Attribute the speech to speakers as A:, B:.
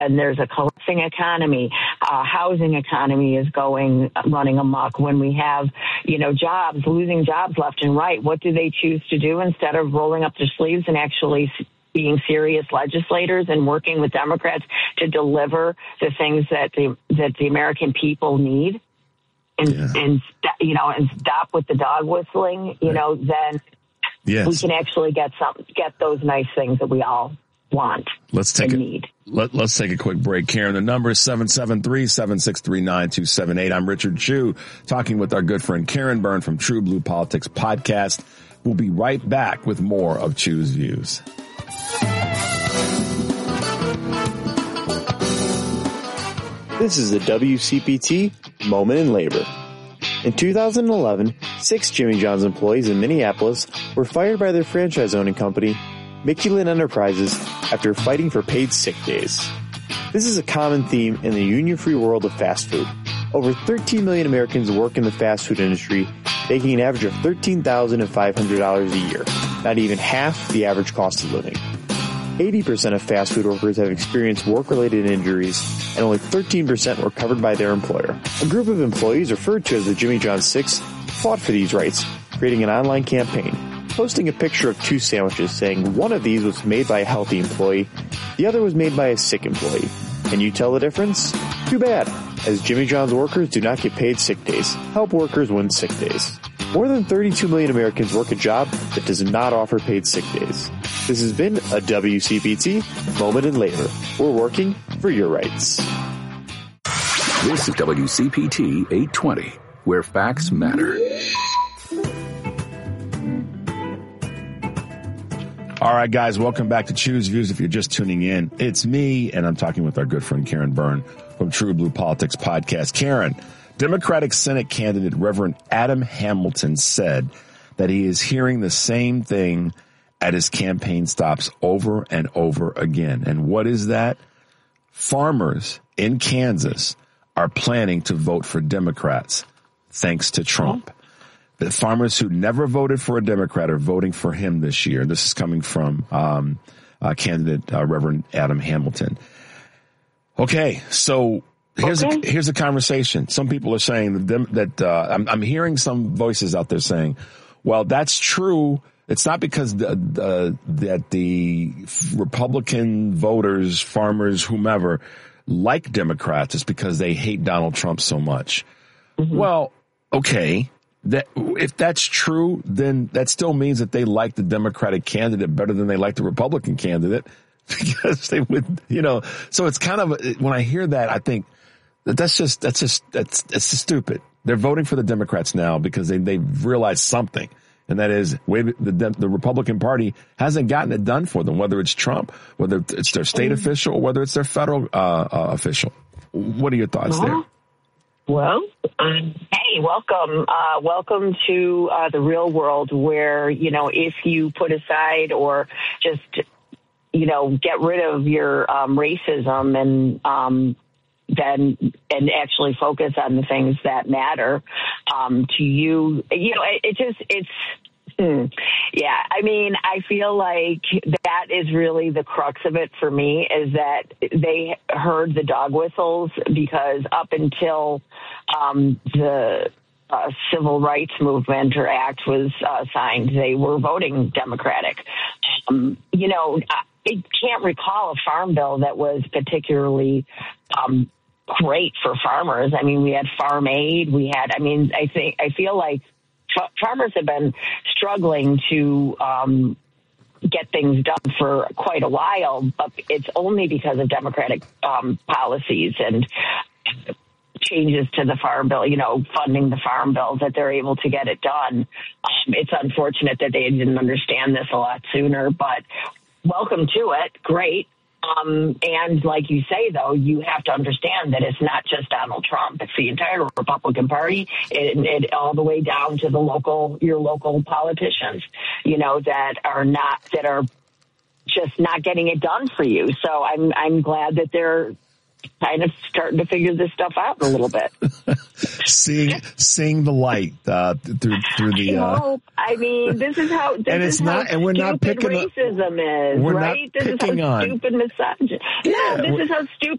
A: and there's a collapsing economy, housing economy is running amok. When we have, losing jobs left and right, what do they choose to do instead of rolling up their sleeves and actually being serious legislators and working with Democrats to deliver the things that the American people need? And stop with the dog whistling, then we can actually get those nice things that we all want and need.
B: Let's take a quick break, Karen. The number is 773-763-9278. I'm Richard Chu, talking with our good friend Karen Byrne from True Blue Politics Podcast. We'll be right back with more of Chu's Views.
C: This is the WCPT Moment in Labor. In 2011, 6 Jimmy John's employees in Minneapolis were fired by their franchise-owning company, Miculin Enterprises, after fighting for paid sick days. This is a common theme in the union-free world of fast food. Over 13 million Americans work in the fast food industry, making an average of $13,500 a year, not even half the average cost of living. 80% of fast food workers have experienced work-related injuries, and only 13% were covered by their employer. A group of employees referred to as the Jimmy John's Six fought for these rights, creating an online campaign, posting a picture of 2 sandwiches saying one of these was made by a healthy employee, the other was made by a sick employee. Can you tell the difference? Too bad, as Jimmy John's workers do not get paid sick days. Help workers win sick days. More than 32 million Americans work a job that does not offer paid sick days. This has been a WCPT Moment in Labor. We're working for your rights.
D: This is WCPT 820, where facts matter.
B: All right, guys, welcome back to Chu's Views. If you're just tuning in, it's me, and I'm talking with our good friend Karen Byrne from True Blue Politics Podcast. Karen, Democratic Senate candidate Reverend Adam Hamilton said that he is hearing the same thing at his campaign stops over and over again. And what is that? Farmers in Kansas are planning to vote for Democrats thanks to Trump. The farmers who never voted for a Democrat are voting for him this year. This is coming from candidate Reverend Adam Hamilton. Okay, so here's a conversation. Some people are saying that I'm hearing some voices out there saying, well, that's true. It's not because that the Republican voters, farmers, whomever, like Democrats. It's because they hate Donald Trump so much. Mm-hmm. Well, okay. If that's true, then that still means that they like the Democratic candidate better than they like the Republican candidate, because they would, so it's kind of, when I hear that, I think that's just stupid. They're voting for the Democrats now because they've realized something. And that is, the Republican Party hasn't gotten it done for them, whether it's Trump, whether it's their state official, or whether it's their federal official. What are your thoughts there?
A: Well, hey, welcome. Welcome to the real world where, if you put aside or just, get rid of your racism and actually focus on the things that matter to you. Yeah, I mean, I feel like that is really the crux of it for me, is that they heard the dog whistles, because up until the Civil Rights Movement or Act was signed, they were voting Democratic. I can't recall a farm bill that was particularly great for farmers. I mean, we had Farm Aid. I feel like farmers have been struggling to get things done for quite a while, but it's only because of Democratic policies and changes to the farm bill, funding the farm bills, that they're able to get it done. It's unfortunate that they didn't understand this a lot sooner, but welcome to it. Great. And like you say, though, you have to understand that it's not just Donald Trump. It's the entire Republican Party, it all the way down to your local politicians, that are just not getting it done for you. So I'm glad that they're kind of starting to figure this stuff out a little bit.
B: seeing the light through the.
A: I mean, this is how.
B: We're not picking
A: racism is,
B: we're
A: right?
B: Not
A: this
B: picking
A: is how
B: on
A: stupid misogyny.
B: Yeah,
A: no, this is how stupid